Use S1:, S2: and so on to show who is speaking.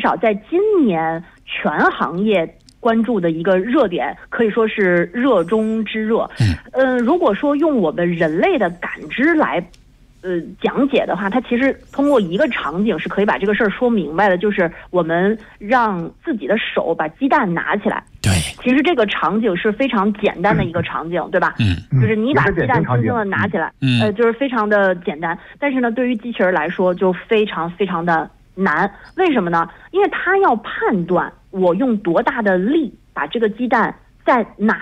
S1: 少在今年全行业关注的一个热点，可以说是热中之热。如果说用我们人类的感知来讲解的话，它其实通过一个场景是可以把这个事儿说明白的，就是我们让自己的手把鸡蛋拿起来。
S2: 对，
S1: 其实这个场景是非常简单的一个场景，对吧？就是你把鸡蛋轻轻的拿起来，就是非常的简单。但是呢，对于机器人来说就非常非常的难。为什么呢？因为它要判断我用多大的力把这个鸡蛋在哪